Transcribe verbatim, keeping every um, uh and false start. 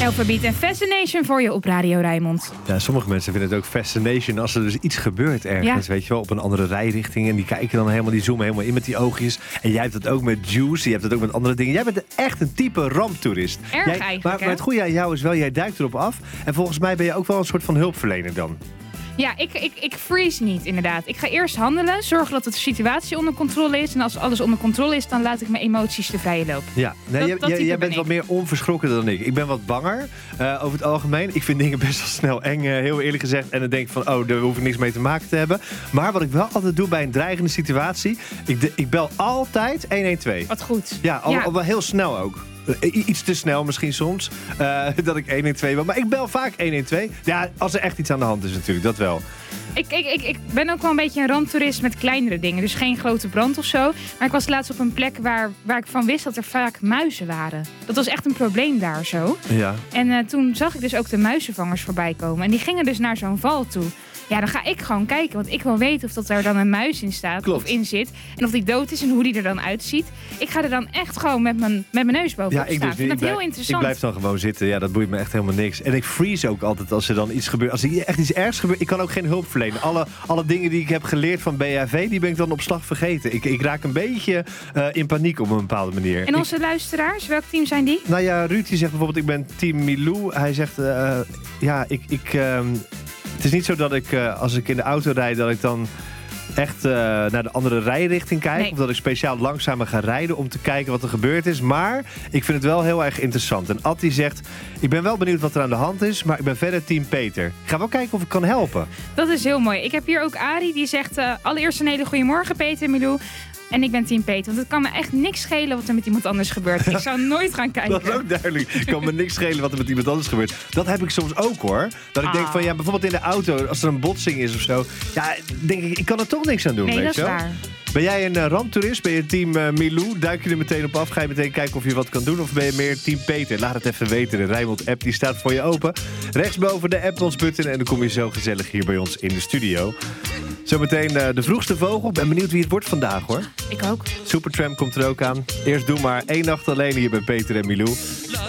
Alphabeat en Fascination voor je op Radio Rijnmond. Ja, sommige mensen vinden het ook fascination als er dus iets gebeurt ergens, ja. weet je wel, op een andere rijrichting. En die kijken dan helemaal, die zoomen helemaal in met die oogjes. En jij hebt dat ook met Juice, je hebt dat ook met andere dingen. Jij bent echt een type ramptoerist. Erg jij, eigenlijk, maar, maar het goede aan jou is wel, jij duikt erop af. En volgens mij ben je ook wel een soort van hulpverlener dan. Ja, ik, ik, ik freeze niet, inderdaad. Ik ga eerst handelen, zorgen dat de situatie onder controle is. En als alles onder controle is, dan laat ik mijn emoties de vrije loop. Ja, nee, dat, jij, dat jij, jij bent ik. wat meer onverschrokken dan ik. Ik ben wat banger uh, over het algemeen. Ik vind dingen best wel snel eng, uh, heel eerlijk gezegd. En dan denk ik van, oh, daar hoef ik niks mee te maken te hebben. Maar wat ik wel altijd doe bij een dreigende situatie, ik, de, ik bel altijd honderdtwaalf. Wat goed. Ja, al, ja. al wel heel snel ook. Uh, iets te snel misschien soms, uh, dat ik honderdtwaalf bel. Maar ik bel vaak honderdtwaalf. Ja, als er echt iets aan de hand is natuurlijk, dat wel. Ik, ik, ik, ik ben ook wel een beetje een ramptoerist met kleinere dingen. Dus geen grote brand of zo. Maar ik was laatst op een plek waar, waar ik van wist dat er vaak muizen waren. Dat was echt een probleem daar zo. Ja. En uh, toen zag ik dus ook de muizenvangers voorbij komen. En die gingen dus naar zo'n val toe. Ja, dan ga ik gewoon kijken. Want ik wil weten of dat er dan een muis in staat. Klopt. Of in zit. En of die dood is en hoe die er dan uitziet. Ik ga er dan echt gewoon met mijn, met mijn neus bovenop ja, ik staan. Dus, Ik vind dat ik blijf, heel interessant. Ik blijf dan gewoon zitten. Ja, dat boeit me echt helemaal niks. En ik freeze ook altijd als er dan iets gebeurt. Als er echt iets ergs gebeurt, ik kan ook geen hulp verlenen. Alle, alle dingen die ik heb geleerd van B H V, die ben ik dan op slag vergeten. Ik, ik raak een beetje uh, in paniek op een bepaalde manier. En onze ik, luisteraars, welk team zijn die? Nou ja, Ruud die zegt bijvoorbeeld, ik ben team Milou. Hij zegt, uh, ja, ik... ik uh, het is niet zo dat ik, uh, als ik in de auto rijd, dat ik dan echt uh, naar de andere rijrichting kijk. Nee. Of dat ik speciaal langzamer ga rijden om te kijken wat er gebeurd is. Maar ik vind het wel heel erg interessant. En Ad die zegt, ik ben wel benieuwd wat er aan de hand is, maar ik ben verder team Peter. Ik ga wel kijken of ik kan helpen. Dat is heel mooi. Ik heb hier ook Arie, die zegt uh, allereerst een hele goede morgen, Peter en Milou. En ik ben team Peter, want het kan me echt niks schelen wat er met iemand anders gebeurt. Ik zou nooit gaan kijken. Dat is ook duidelijk. Het kan me niks schelen wat er met iemand anders gebeurt. Dat heb ik soms ook hoor. Dat ik ah. denk van, ja, bijvoorbeeld in de auto, als er een botsing is of zo. Ja, denk ik, ik kan er toch niks aan doen. Nee, weet dat is zo? waar. Ben jij een uh, ramptoerist? Ben je team uh, Milou? Duik je er meteen op af? Ga je meteen kijken of je wat kan doen? Of ben je meer team Peter? Laat het even weten. De Rijnmond app die staat voor je open. Rechtsboven de app ons button en dan kom je zo gezellig hier bij ons in de studio. Zometeen uh, de vroegste vogel. Ik ben benieuwd wie het wordt vandaag hoor. Ik ook. Supertramp komt er ook aan. Eerst doe maar één nacht alleen hier bij Peter en Milou.